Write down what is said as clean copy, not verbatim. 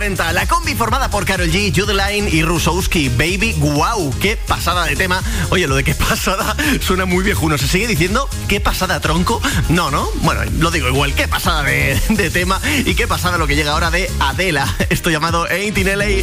La combi formada por Karol G, Judeline y Rusowski. Baby, wow, qué pasada de tema. Oye, lo de qué pasada suena muy viejuno. ¿Se sigue diciendo qué pasada, tronco? No, ¿no? Bueno, lo digo igual, qué pasada de tema y qué pasada lo que llega ahora de Adela. Esto llamado Ain't in LA.